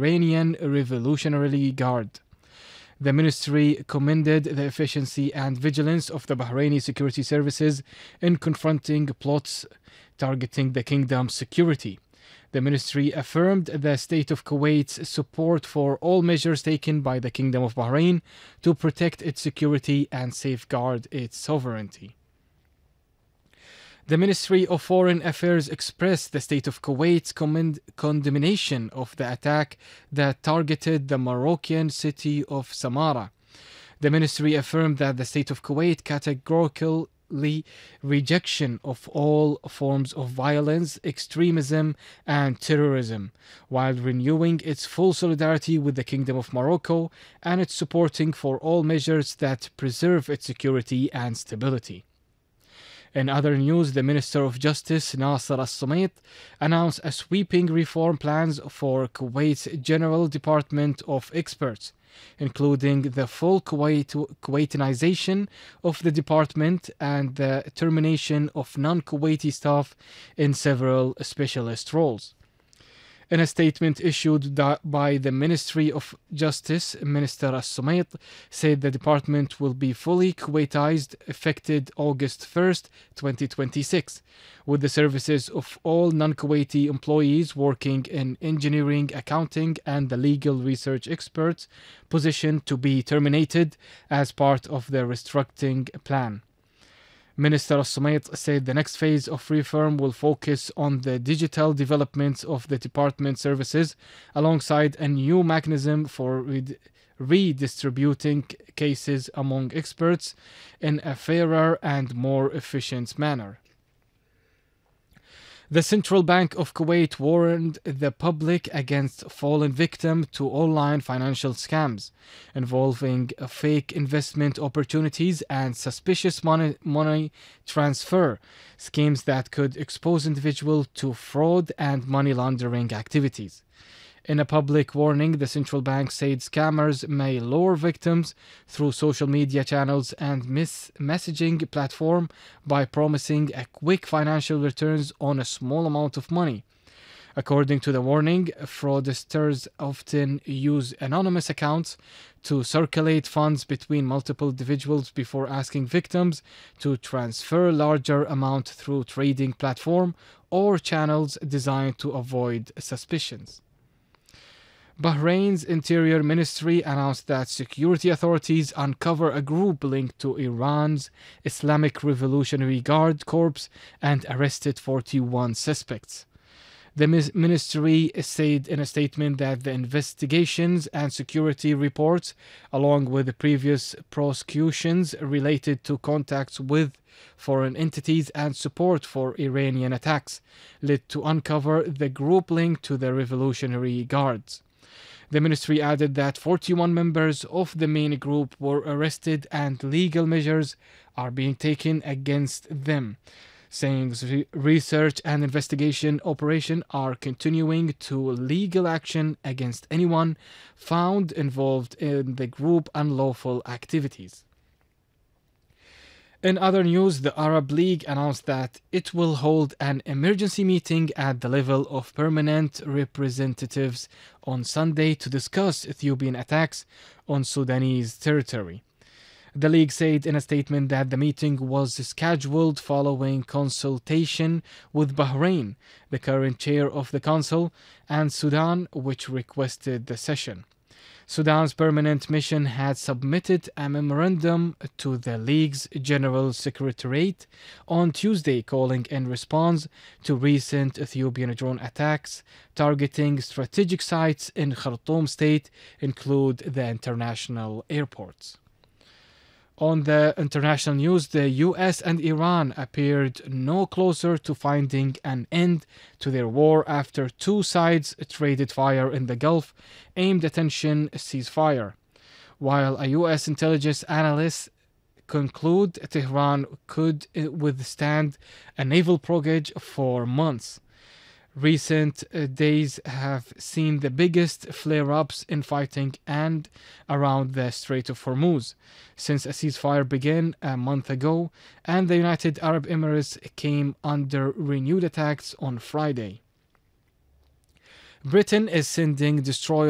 Iranian Revolutionary Guard. The ministry commended the efficiency and vigilance of the Bahraini security services in confronting plots targeting the kingdom's security. The ministry affirmed the state of Kuwait's support for all measures taken by the Kingdom of Bahrain to protect its security and safeguard its sovereignty. The Ministry of Foreign Affairs expressed the state of Kuwait's condemnation of the attack that targeted the Moroccan city of Samarra. The ministry affirmed that the state of Kuwait categorically rejection of all forms of violence, extremism, and terrorism, while renewing its full solidarity with the Kingdom of Morocco and its supporting for all measures that preserve its security and stability. In other news, the Minister of Justice, Nasser Al-Sumait, announced a sweeping reform plans for Kuwait's General Department of Experts, including the full Kuwaitanization of the department and the termination of non-Kuwaiti staff in several specialist roles. In a statement issued by the Ministry of Justice, Minister Al-Sumait said the department will be fully Kuwaitized effective August 1st, 2026, with the services of all non-Kuwaiti employees working in engineering, accounting, and the legal research experts positioned to be terminated as part of the restructuring plan. Minister Al-Sumait said the next phase of reform will focus on the digital development of the department services alongside a new mechanism for redistributing cases among experts in a fairer and more efficient manner. The Central Bank of Kuwait warned the public against falling victim to online financial scams involving fake investment opportunities and suspicious money transfer schemes that could expose individuals to fraud and money laundering activities. In a public warning, the central bank said scammers may lure victims through social media channels and messaging platform by promising a quick financial returns on a small amount of money. According to the warning, fraudsters often use anonymous accounts to circulate funds between multiple individuals before asking victims to transfer larger amounts through trading platform or channels designed to avoid suspicions. Bahrain's Interior Ministry announced that security authorities uncover a group linked to Iran's Islamic Revolutionary Guard Corps and arrested 41 suspects. The ministry said in a statement that the investigations and security reports, along with the previous prosecutions related to contacts with foreign entities and support for Iranian attacks, led to uncover the group linked to the Revolutionary Guards. The ministry added that 41 members of the main group were arrested and legal measures are being taken against them, saying research and investigation operations are continuing to legal action against anyone found involved in the group unlawful activities. In other news, the Arab League announced that it will hold an emergency meeting at the level of permanent representatives on Sunday to discuss Ethiopian attacks on Sudanese territory. The League said in a statement that the meeting was scheduled following consultation with Bahrain, the current chair of the Council, and Sudan, which requested the session. Sudan's permanent mission had submitted a memorandum to the League's General Secretariat on Tuesday calling in response to recent Ethiopian drone attacks targeting strategic sites in Khartoum state, include the international airports. On the international news, the US and Iran appeared no closer to finding an end to their war after two sides traded fire in the Gulf aimed at tension ceasefire. While a US intelligence analyst conclude Tehran could withstand a naval blockade for months. Recent days have seen the biggest flare-ups in fighting and around the Strait of Hormuz since a ceasefire began a month ago, and the United Arab Emirates came under renewed attacks on Friday. Britain is sending destroyers